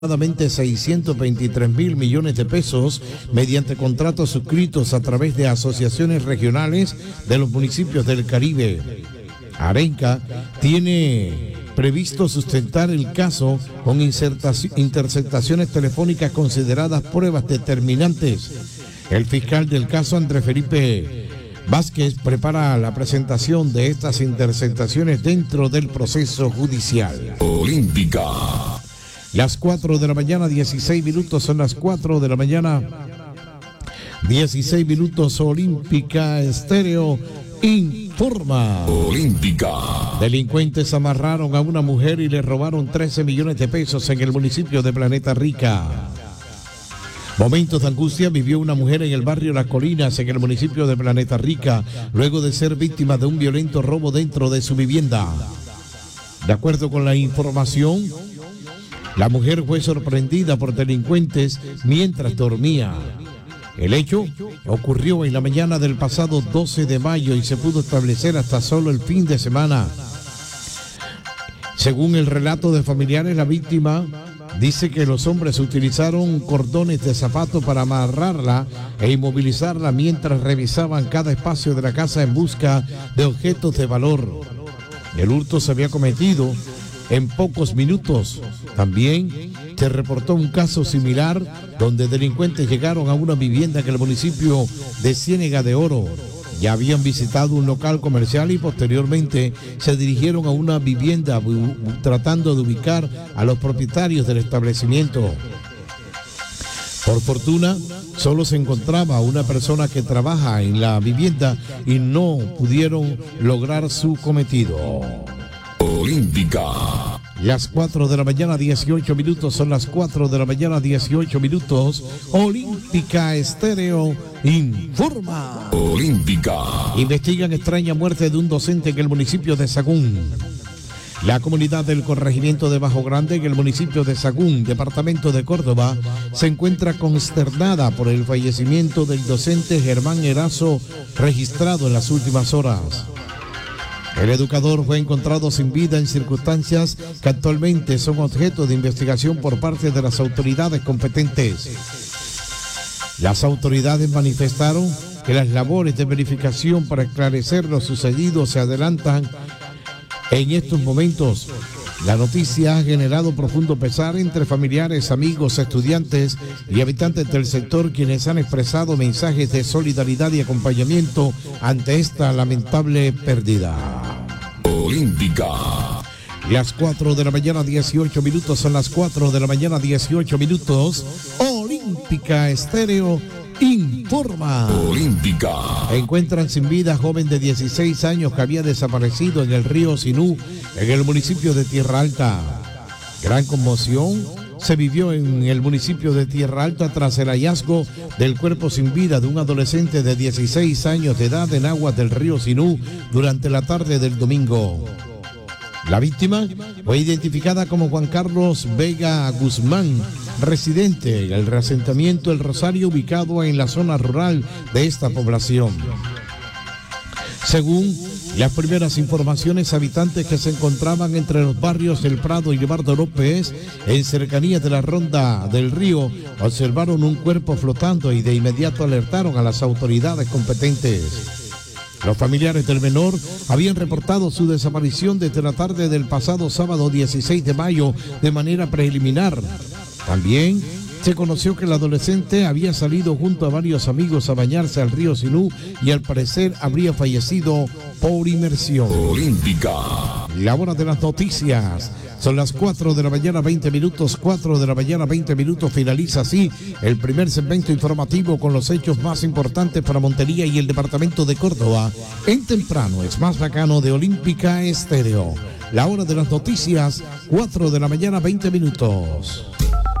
aproximadamente 623.000 millones de pesos mediante contratos suscritos a través de asociaciones regionales de los municipios del Caribe. Arenca tiene previsto sustentar el caso con interceptaciones telefónicas consideradas pruebas determinantes. El fiscal del caso, Andrés Felipe Vázquez, prepara la presentación de estas interceptaciones dentro del proceso judicial. Olímpica. Las 4 de la mañana, 16 minutos, son las 4 de la mañana, 16 minutos, Olímpica Estéreo informa. Olímpica. Delincuentes amarraron a una mujer y le robaron 13 millones de pesos en el municipio de Planeta Rica. Momentos de angustia vivió una mujer en el barrio Las Colinas, en el municipio de Planeta Rica, luego de ser víctima de un violento robo dentro de su vivienda. De acuerdo con la información, la mujer fue sorprendida por delincuentes mientras dormía. El hecho ocurrió en la mañana del pasado 12 de mayo y se pudo establecer hasta solo el fin de semana. Según el relato de familiares, la víctima dice que los hombres utilizaron cordones de zapato para amarrarla e inmovilizarla mientras revisaban cada espacio de la casa en busca de objetos de valor. El hurto se había cometido en pocos minutos. También se reportó un caso similar donde delincuentes llegaron a una vivienda en el municipio de Ciénega de Oro. Ya habían visitado un local comercial y posteriormente se dirigieron a una vivienda tratando de ubicar a los propietarios del establecimiento. Por fortuna, solo se encontraba una persona que trabaja en la vivienda y no pudieron lograr su cometido. Olímpica. Las 4 de la mañana, 18 minutos, son las 4 de la mañana, 18 minutos. Olímpica Estéreo informa. Olímpica. Investigan extraña muerte de un docente en el municipio de Sagún. La comunidad del corregimiento de Bajo Grande, en el municipio de Sagún, departamento de Córdoba, se encuentra consternada por el fallecimiento del docente Germán Erazo, registrado en las últimas horas. El educador fue encontrado sin vida en circunstancias que actualmente son objeto de investigación por parte de las autoridades competentes. Las autoridades manifestaron que las labores de verificación para esclarecer lo sucedido se adelantan en estos momentos. La noticia ha generado profundo pesar entre familiares, amigos, estudiantes y habitantes del sector, quienes han expresado mensajes de solidaridad y acompañamiento ante esta lamentable pérdida. Olímpica. Las 4 de la mañana, 18 minutos, son las 4 de la mañana, 18 minutos. Olímpica Estéreo informa. Olímpica. Encuentran sin vida a joven de 16 años que había desaparecido en el río Sinú, en el municipio de Tierra Alta. Gran conmoción se vivió en el municipio de Tierra Alta tras el hallazgo del cuerpo sin vida de un adolescente de 16 años de edad en aguas del río Sinú durante la tarde del domingo. La víctima fue identificada como Juan Carlos Vega Guzmán, residente en el reasentamiento El Rosario, ubicado en la zona rural de esta población. Según las primeras informaciones, habitantes que se encontraban entre los barrios El Prado y Leonardo López, en cercanías de la ronda del río, observaron un cuerpo flotando y de inmediato alertaron a las autoridades competentes. Los familiares del menor habían reportado su desaparición desde la tarde del pasado sábado 16 de mayo de manera preliminar. También se conoció que el adolescente había salido junto a varios amigos a bañarse al río Sinú y al parecer habría fallecido por inmersión. Olímpica. La hora de las noticias. Son las 4 de la mañana, 20 minutos, 4 de la mañana, 20 minutos. Finaliza así el primer segmento informativo con los hechos más importantes para Montería y el departamento de Córdoba. En Temprano es más bacano de Olímpica Estéreo. La hora de las noticias, 4 de la mañana, 20 minutos.